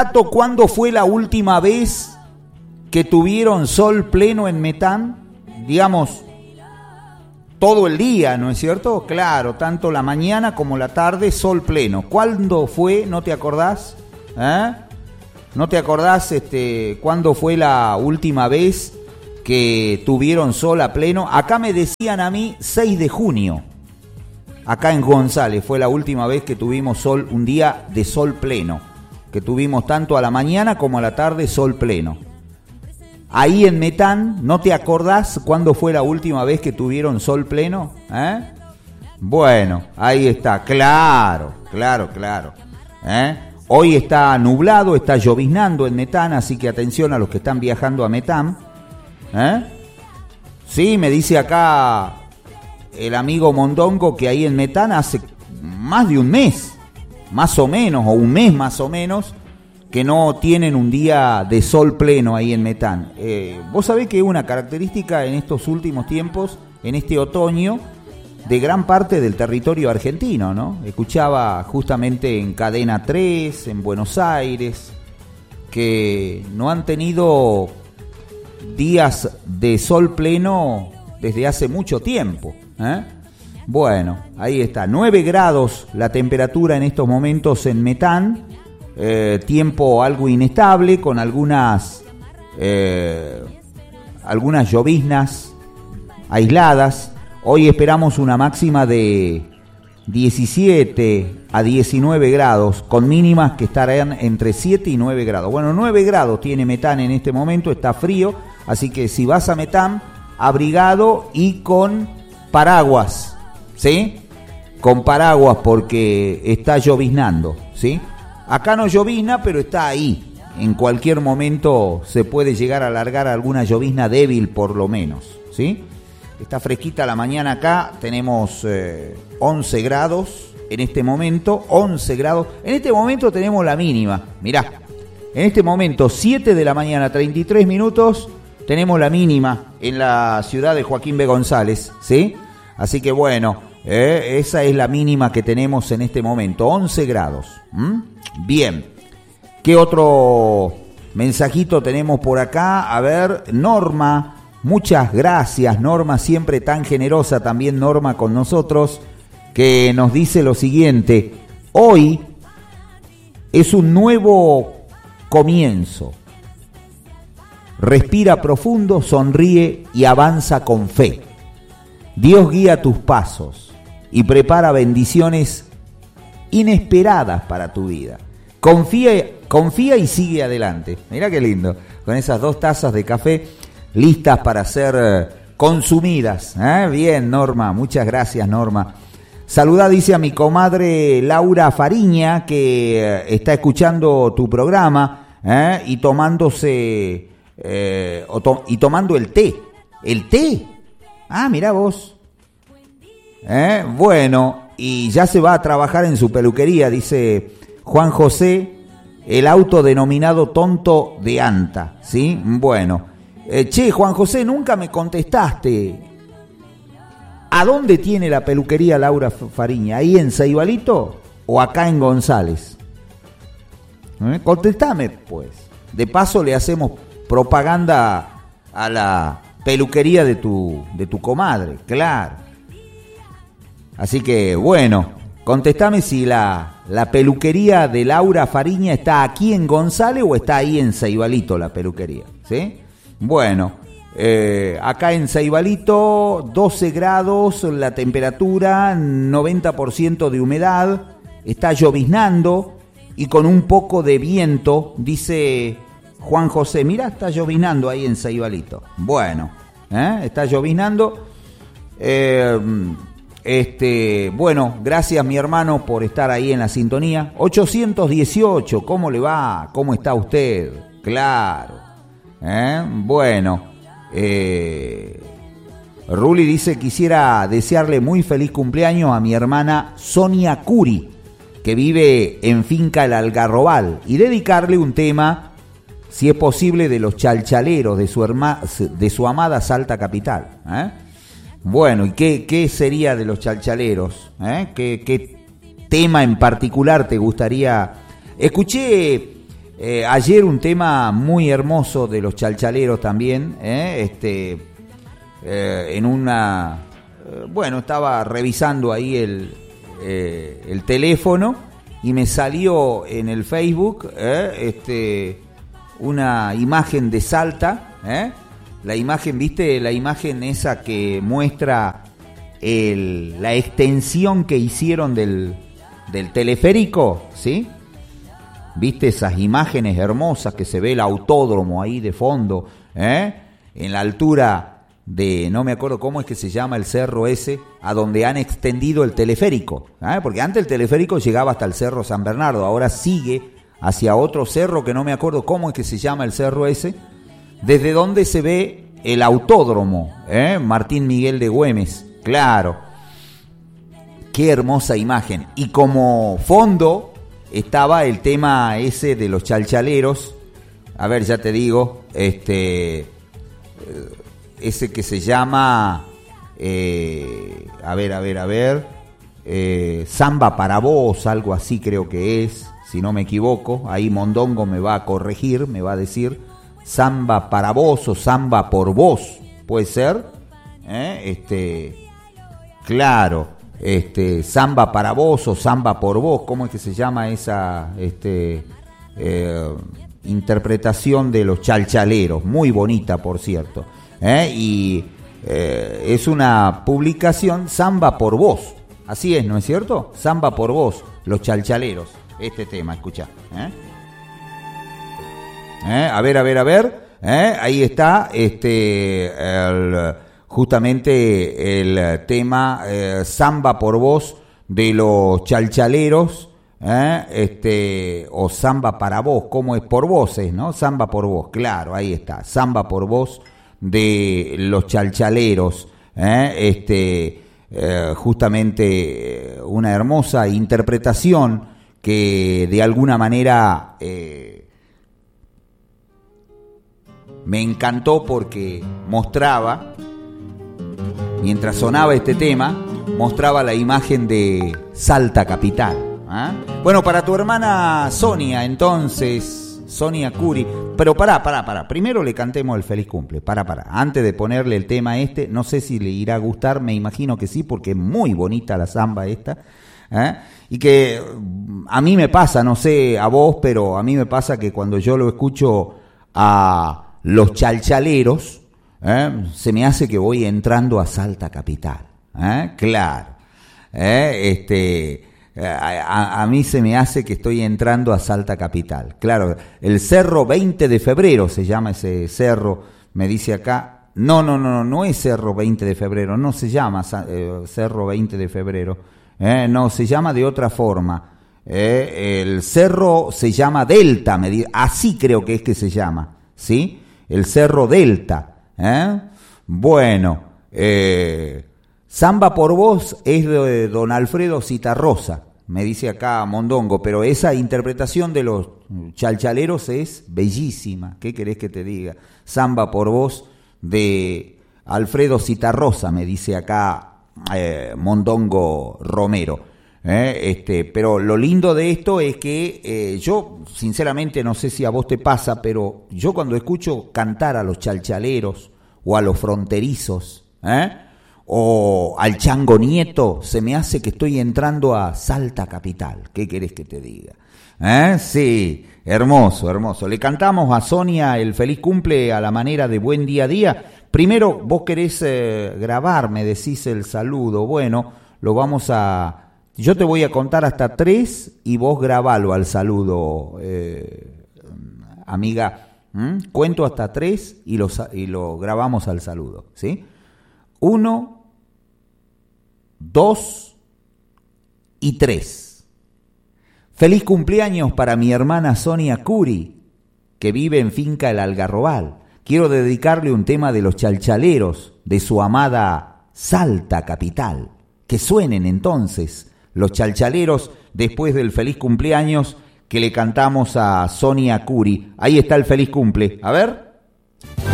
¿Cuándo fue la última vez que tuvieron sol pleno en Metán? Digamos, todo el día, ¿no es cierto? Claro, tanto la mañana como la tarde, sol pleno. ¿Cuándo fue? ¿No te acordás? ¿No te acordás cuándo fue la última vez que tuvieron sol a pleno? Acá me decían a mí 6 de junio. Acá en González fue la última vez que tuvimos sol, un día de sol pleno. Que tuvimos tanto a la mañana como a la tarde sol pleno. Ahí en Metán, ¿no te acordás cuándo fue la última vez que tuvieron sol pleno? Bueno, ahí está, claro. Hoy está nublado, está lloviznando en Metán, así que atención a los que están viajando a Metán. Sí, me dice acá el amigo Mondongo que ahí en Metán hace más de un mes, más o menos, o un mes más o menos, que no tienen un día de sol pleno ahí en Metán. Vos sabés que es una característica en estos últimos tiempos, en este otoño, de gran parte del territorio argentino, ¿no? Escuchaba justamente en Cadena 3, en Buenos Aires, que no han tenido días de sol pleno desde hace mucho tiempo. Bueno, ahí está, 9 grados la temperatura en estos momentos en Metán. Tiempo algo inestable con algunas lloviznas aisladas. Hoy esperamos una máxima de 17 a 19 grados con mínimas que estarán entre 7 y 9 grados. Bueno, 9 grados tiene Metán en este momento, está frío, así que si vas a Metán, abrigado y con paraguas, ¿sí? Con paraguas porque está lloviznando, ¿sí? Acá no llovizna, pero está ahí. En cualquier momento se puede llegar a alargar alguna llovizna débil por lo menos, ¿sí? Está fresquita la mañana acá, tenemos 11 grados en este momento, 11 grados. En este momento tenemos la mínima, mirá, en este momento 7 de la mañana, 33 minutos, tenemos la mínima en la ciudad de Joaquín B. González, ¿sí? Así que bueno, esa es la mínima que tenemos en este momento, 11 grados. Bien, ¿qué otro mensajito tenemos por acá? A ver, Norma, muchas gracias Norma, siempre tan generosa también Norma con nosotros, que nos dice lo siguiente: hoy es un nuevo comienzo. Respira profundo, sonríe y avanza con fe. Dios guía tus pasos y prepara bendiciones inesperadas para tu vida. Confía y sigue adelante. Mirá qué lindo, con esas 2 tazas de café listas para ser consumidas. Bien, Norma, muchas gracias, Norma. Saludá, dice, a mi comadre Laura Fariña, que está escuchando tu programa y tomándose y tomando el té. ¿El té? Ah, mirá vos. Bueno, y ya se va a trabajar en su peluquería, dice Juan José, el autodenominado tonto de Anta, ¿sí? Bueno, che, Juan José, nunca me contestaste. ¿A dónde tiene la peluquería Laura Fariña? ¿Ahí en Ceibalito o acá en González? Contestame, pues. De paso le hacemos propaganda a la peluquería de tu comadre, claro. Así que, bueno, contestame si la peluquería de Laura Fariña está aquí en González o está ahí en Ceibalito la peluquería, ¿sí? Bueno, acá en Ceibalito, 12 grados la temperatura, 90% de humedad, está lloviznando y con un poco de viento, dice Juan José. Mirá, está lloviznando ahí en Ceibalito. Bueno, está lloviznando. Bueno, gracias mi hermano por estar ahí en la sintonía. 818, ¿cómo le va? ¿Cómo está usted? Claro. Bueno, Ruli dice: quisiera desearle muy feliz cumpleaños a mi hermana Sonia Curi, que vive en Finca El Algarrobal, y dedicarle un tema, si es posible, de los chalchaleros de su amada Salta capital. Bueno, ¿y qué sería de los chalchaleros? ¿Qué tema en particular te gustaría? Escuché Ayer un tema muy hermoso de los Chalchaleros también, en una... bueno, estaba revisando ahí el teléfono y me salió en el Facebook una imagen de Salta, la imagen, ¿viste? La imagen esa que muestra la extensión que hicieron del teleférico, ¿sí? ¿Viste esas imágenes hermosas que se ve el autódromo ahí de fondo, en la altura de, no me acuerdo cómo es que se llama el cerro ese, a donde han extendido el teleférico, porque antes el teleférico llegaba hasta el Cerro San Bernardo, ahora sigue hacia otro cerro que no me acuerdo cómo es que se llama el cerro ese, desde donde se ve el autódromo, Martín Miguel de Güemes, claro, qué hermosa imagen, y como fondo estaba el tema ese de los Chalchaleros, a ver, ya te digo, ese que se llama, a ver, Samba para vos, algo así creo que es, si no me equivoco, ahí Mondongo me va a corregir, me va a decir, Samba para vos o Samba por vos, puede ser, claro, Samba para vos o Samba por vos, ¿cómo es que se llama esa interpretación de los Chalchaleros? Muy bonita, por cierto, y es una publicación Samba por vos, así es, ¿no es cierto? Samba por vos, los Chalchaleros, este tema, escuchá, a ver, ahí está, justamente el tema Samba por vos de los Chalchaleros, o Samba para vos, ¿cómo es? Por voces, ¿no? Samba por vos, claro, ahí está, Samba por vos de los Chalchaleros, justamente una hermosa interpretación que de alguna manera me encantó porque mostraba, mientras sonaba este tema, mostraba la imagen de Salta capital. Bueno, para tu hermana Sonia, entonces, Sonia Curi, pero pará, primero le cantemos el feliz cumple, antes de ponerle el tema no sé si le irá a gustar, me imagino que sí, porque es muy bonita la samba esta, y que a mí me pasa, no sé a vos, pero a mí me pasa que cuando yo lo escucho a los Chalchaleros, se me hace que voy entrando a Salta capital, claro, a mí se me hace que estoy entrando a Salta capital, claro, el Cerro 20 de Febrero se llama ese cerro, me dice acá, no es Cerro 20 de Febrero, no se llama Cerro 20 de Febrero, no, se llama de otra forma, el cerro se llama Delta, así creo que es que se llama, ¿sí? El Cerro Delta, bueno, Samba por vos es de don Alfredo Citarrosa, me dice acá Mondongo, pero esa interpretación de los Chalchaleros es bellísima, ¿qué querés que te diga? Samba por vos de Alfredo Citarrosa, me dice acá Mondongo Romero. Pero lo lindo de esto es que yo sinceramente no sé si a vos te pasa, pero yo cuando escucho cantar a los Chalchaleros o a los fronterizos, o al Chango Nieto, se me hace que estoy entrando a Salta capital. ¿Qué querés que te diga? Sí, hermoso. Le cantamos a Sonia el feliz cumple a la manera de buen día a día. Primero, vos querés grabar, me decís el saludo. Bueno, lo vamos a... Yo te voy a contar hasta 3 y vos grabalo al saludo, amiga. Cuento hasta 3 y lo grabamos al saludo, ¿sí? 1, 2 y 3. Feliz cumpleaños para mi hermana Sonia Curi, que vive en Finca El Algarrobal. Quiero dedicarle un tema de los Chalchaleros, de su amada Salta capital. Que suenen entonces los Chalchaleros después del feliz cumpleaños que le cantamos a Sonia Curi. Ahí está el feliz cumple. A ver.